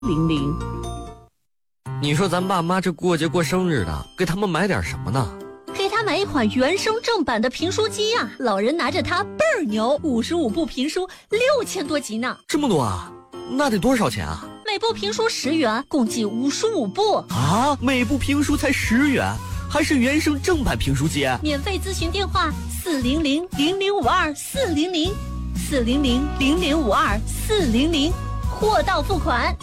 00。 你说咱爸妈这过节过生日的，给他们买点什么呢？ 给他买一款原声正版的评书机啊，老人拿着它倍儿牛，55部评书6000多集呢。 这么多啊？那得多少钱啊？ 每部评书10元，共计55部啊！每部评书才10元，还是原声正版评书机？ 免费咨询电话400-0052-400，400-0052-400，货到付款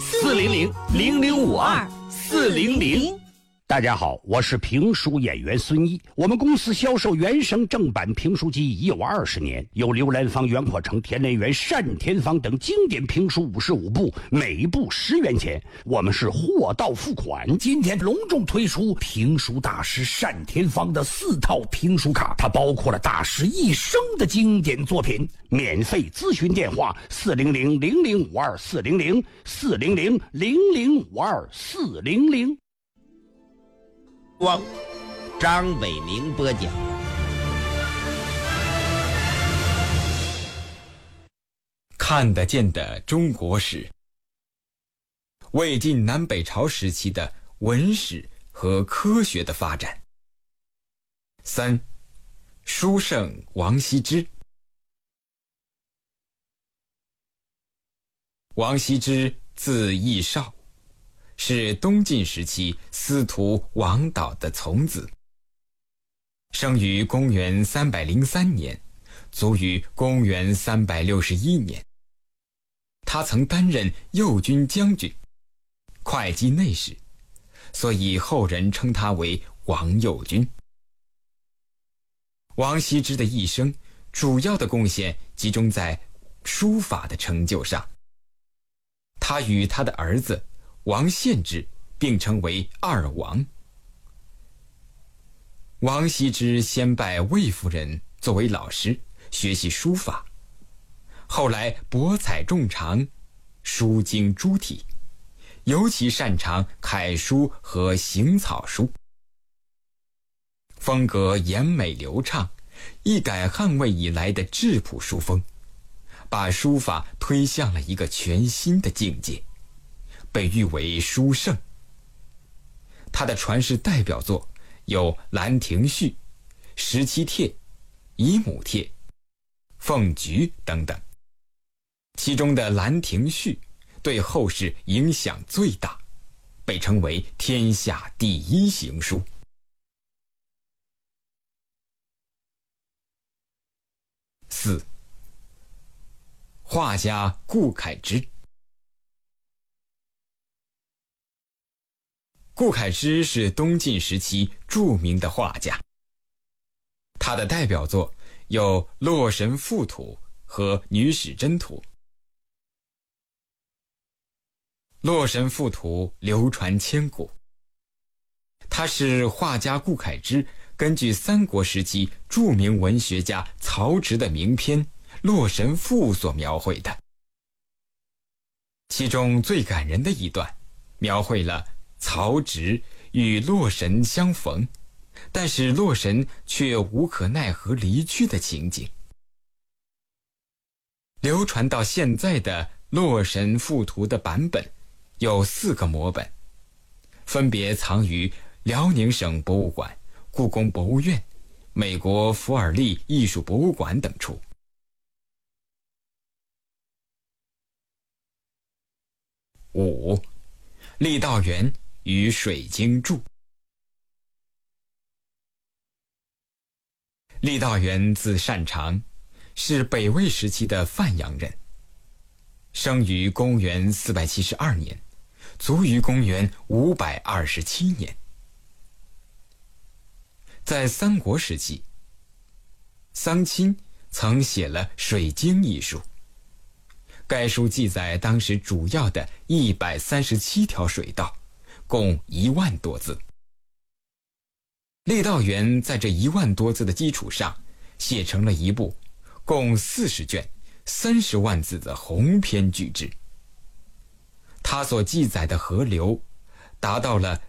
400-0052-400。 大家好，我是评书演员孙一。我们公司销售原声正版评书机已有20年，有刘兰芳、袁阔成、田连元、单田芳等经典评书55部，每部10元钱。我们是货到付款。今天隆重推出评书大师单田芳的4套评书卡，它包括了大师一生的经典作品。免费咨询电话400-0052-400，400-0052-400。 张伟明播讲。 看得见的中国史，魏晋南北朝时期的文史和科学的发展。3. 书圣王羲之。王羲之字逸绍，是东晋时期司徒王导的从子，生于公元303年，卒于公元361年。他曾担任右军将军、会稽内史，所以后人称他为王右军。王羲之的一生主要的贡献集中在书法的成就上，他与他的儿子王献之并称为二王。王羲之先拜魏夫人作为老师，学习书法，后来博采众长，书经诸体，尤其擅长楷书和行草书，风格严美流畅，一改汉魏以来的质朴书风，把书法推向了一个全新的境界，被誉为书圣。他的传世代表作有《兰亭序》、《十七帖》、《乙母帖》、《凤菊》等等，其中的《兰亭序》对后世影响最大，被称为天下第一行书。4. 画家顾恺之。顾恺之是东晋时期著名的画家，他的代表作有《洛神赋图》和《女史箴图》。《洛神赋图》流传千古，它是画家顾恺之根据三国时期著名文学家曹植的名篇《洛神赋》所描绘的。其中最感人的一段，描绘了曹植与洛神相逢，但是洛神却无可奈何离去的情景。流传到现在的《洛神赋图》的版本有4个摹本，分别藏于辽宁省博物馆、故宫博物院、美国福尔利艺术博物馆等处。5. 郦道元与水晶柱。郦道元字善长，是北魏时期的范阳人，生于公元472年，卒于公元527年。在三国时期，桑钦曾写了《水晶》一书，该书记载当时主要的137条水道，共1万多字。郦道元在这1万多字的基础上，写成了一部共40卷、30万字的鸿篇巨制。他所记载的河流达到了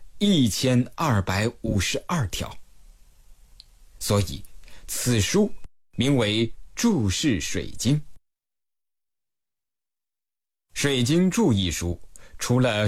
1252条，所以此书名为《注释水经》。《水经注》一书除了